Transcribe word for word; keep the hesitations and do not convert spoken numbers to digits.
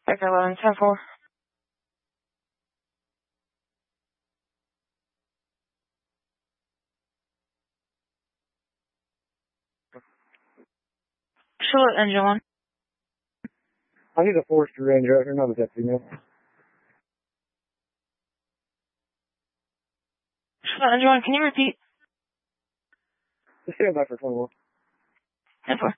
Vector eleven, ten four. Charlotte, engine one. I need a Forester Ranger out here, not a deputy, man. Charlotte, engine one, can you repeat? Just stand by for twenty-one. ten four.